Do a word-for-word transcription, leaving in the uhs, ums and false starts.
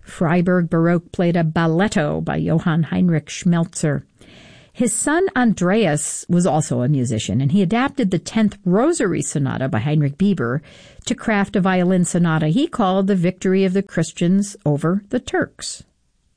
Freiburg Baroque played a balletto by Johann Heinrich Schmelzer. His son Andreas was also a musician, and he adapted the tenth Rosary Sonata by Heinrich Bieber to craft a violin sonata he called The Victory of the Christians over the Turks.